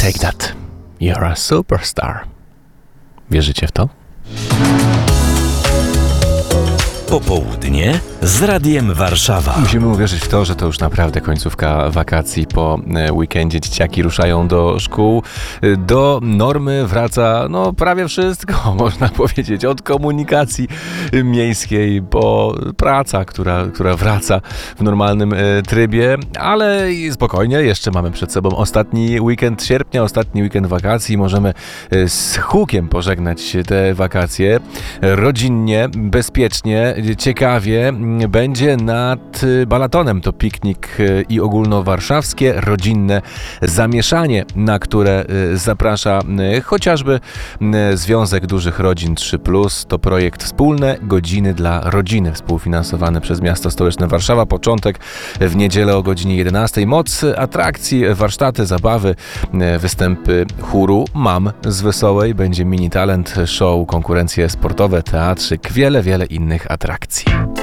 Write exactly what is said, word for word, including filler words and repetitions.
Take That. You're a superstar. Wierzycie w to? Popołudnie z Radiem Warszawa. Musimy uwierzyć w to, że to już naprawdę końcówka wakacji. Po weekendzie dzieciaki ruszają do szkół. Do normy wraca no prawie wszystko, można powiedzieć. Od komunikacji miejskiej po praca, która, która wraca w normalnym trybie. Ale spokojnie, jeszcze mamy przed sobą ostatni weekend sierpnia, ostatni weekend wakacji. Możemy z hukiem pożegnać te wakacje. Rodzinnie, bezpiecznie, ciekawie będzie nad Balatonem. To piknik i ogólnowarszawskie rodzinne zamieszanie, na które zaprasza chociażby Związek Dużych Rodzin trzy plus. To projekt Wspólne Godziny dla Rodziny, współfinansowany przez Miasto Stołeczne Warszawa. Początek w niedzielę o godzinie jedenastej. Moc atrakcji, warsztaty, zabawy, występy chóru Mam z Wesołej. Będzie mini talent show, konkurencje sportowe, teatrzyk, wiele, wiele innych atrakcji.